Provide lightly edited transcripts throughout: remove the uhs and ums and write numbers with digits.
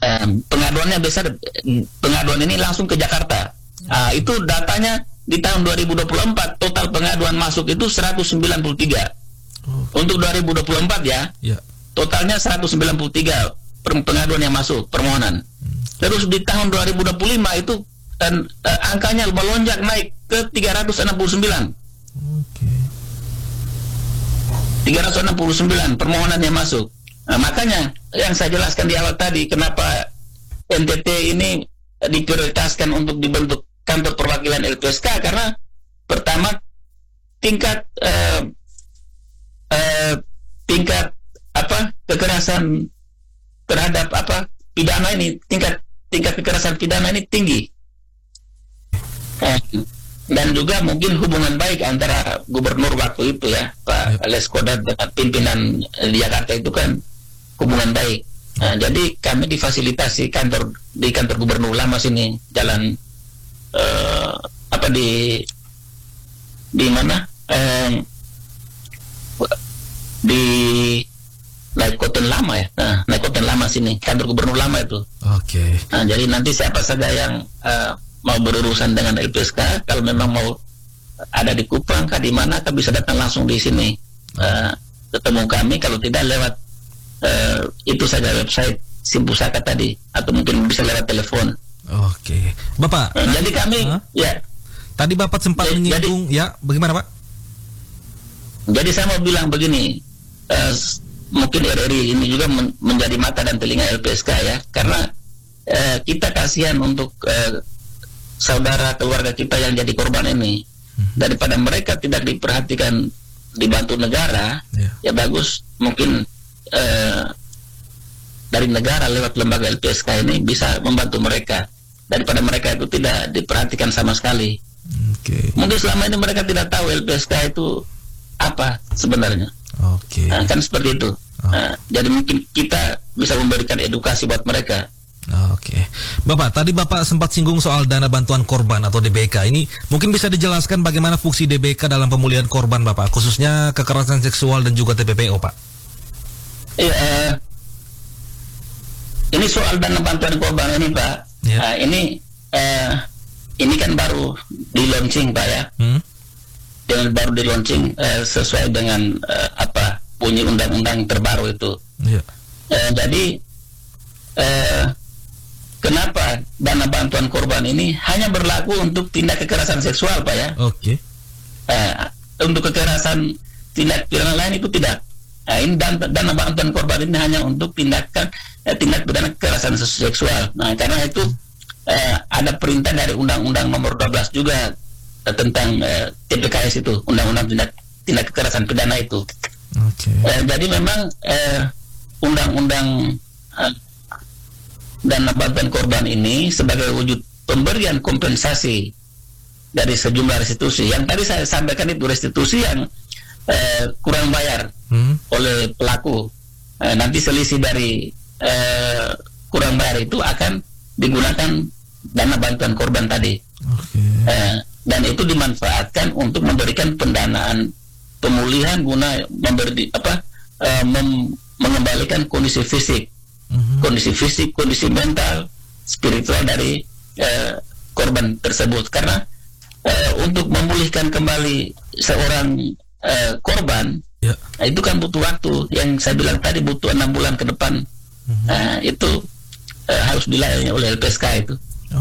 pengaduannya besar, pengaduan ini langsung ke Jakarta. Itu datanya di tahun 2024 total pengaduan masuk itu 193. Untuk 2024 ya, totalnya 193 pengaduan yang masuk, permohonan. Terus di tahun 2025 itu angkanya melonjak naik ke 369. 369 permohonan yang masuk. Makanya yang saya jelaskan di awal tadi, kenapa NTT ini diprioritaskan untuk dibentuk kantor perwakilan LPSK, karena pertama tingkat kekerasan terhadap pidana ini, tingkat kekerasan pidana ini tinggi. Dan juga mungkin hubungan baik antara gubernur waktu itu ya, Pak Leskodat, dengan pimpinan di Jakarta itu kan hubungan baik. Jadi kami difasilitasi di kantor gubernur lama sini, jalan di mana di Naikoten lama ya, Naikoten lama sini, kantor gubernur lama itu. Jadi nanti siapa saja yang mau berurusan dengan LPSK, kalau memang mau ada di Kupang, di mana, bisa datang langsung di sini ketemu kami. Kalau tidak lewat itu saja website Simpusaka tadi, atau mungkin bisa lewat telepon. Bapak. Jadi kami tadi Bapak sempat menyinggung bagaimana Pak? Jadi saya mau bilang begini, mungkin RRI ini juga menjadi mata dan telinga LPSK ya, karena kita kasihan untuk saudara keluarga kita yang jadi korban ini. Daripada mereka tidak diperhatikan, dibantu negara, ya bagus mungkin dari negara lewat lembaga LPSK ini bisa membantu mereka, daripada mereka itu tidak diperhatikan sama sekali. Mungkin selama ini mereka tidak tahu LPSK itu apa sebenarnya. Kan seperti itu. Jadi mungkin kita bisa memberikan edukasi buat mereka. Bapak, tadi Bapak sempat singgung soal dana bantuan korban atau DBK. Ini mungkin bisa dijelaskan bagaimana fungsi DBK dalam pemulihan korban Bapak, khususnya kekerasan seksual dan juga TPPO Pak. Ini soal dana bantuan korban ini Pak. Ini kan baru di launching Pak ya. Baru di launching sesuai dengan bunyi undang-undang terbaru itu. Jadi kenapa dana bantuan korban ini hanya berlaku untuk tindak kekerasan seksual Pak ya? Untuk kekerasan tindak pidana lain itu tidak. Ini dana bantuan korban ini hanya untuk tindak pidana kekerasan seksual. Karena itu ada perintah dari Undang-Undang Nomor 12 juga tentang TPKS itu, Undang-Undang tindak kekerasan pidana itu. Jadi memang Undang-Undang dana bantuan korban ini sebagai wujud pemberian kompensasi dari sejumlah restitusi. Yang tadi saya sampaikan itu restitusi yang kurang bayar oleh pelaku. Nanti selisih dari kurang bayar itu akan digunakan dana bantuan korban tadi. Dan itu dimanfaatkan untuk memberikan pendanaan pemulihan guna mengembalikan kondisi fisik, kondisi mental, spiritual dari korban tersebut. Karena untuk memulihkan kembali seorang korban, itu kan butuh waktu. Yang saya bilang tadi butuh 6 bulan ke depan. Itu harus dilayani oleh LPSK itu.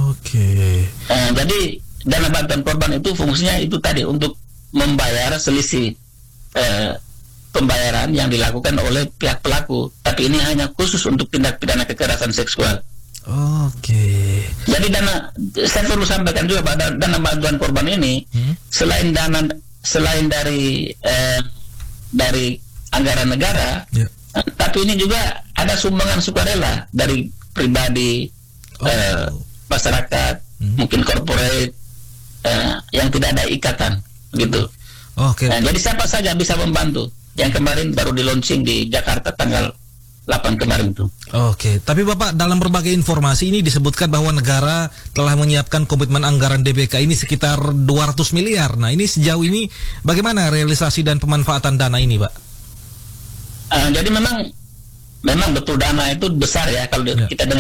Jadi dana bantuan korban itu fungsinya itu tadi untuk membayar selisih pembayaran yang dilakukan oleh pihak pelaku, tapi ini hanya khusus untuk tindak pidana kekerasan seksual. Jadi saya perlu sampaikan juga pada dana bantuan korban ini, selain dari anggaran negara, tapi ini juga ada sumbangan sukarela dari pribadi, masyarakat, mungkin corporate, yang tidak ada ikatan gitu. Jadi siapa saja bisa membantu. Yang kemarin baru di launching di Jakarta tanggal 8 kemarin itu. Tapi Bapak, dalam berbagai informasi ini disebutkan bahwa negara telah menyiapkan komitmen anggaran DBK ini sekitar 200 miliar. Nah, ini sejauh ini bagaimana realisasi dan pemanfaatan dana ini, Pak? Jadi memang betul dana itu besar ya kalau kita dengar.